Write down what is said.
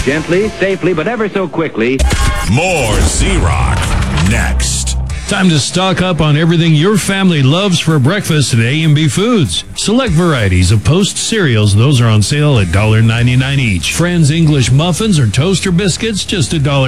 Gently, safely, but ever so quickly. More Z-Rock next. Time to stock up on everything your family loves for breakfast at A&B Foods. Select varieties of Post cereals. Those are on sale at $1.99 each. Friends English muffins or toaster biscuits, just $1.